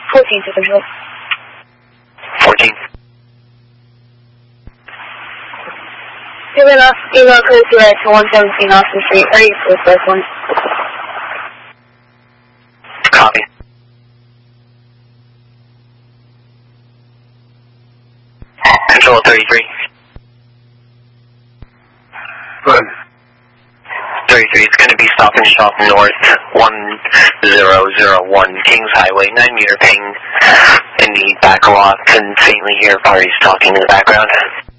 14 to control. 14. Given us, email code to 117 Austin Street, ready for the first one. Copy. Control 33. Good. 33 is going to be Stop and Shop North 1001 Kings Highway, 9-meter ping in the back lot. Can faintly hear parties talking in the background.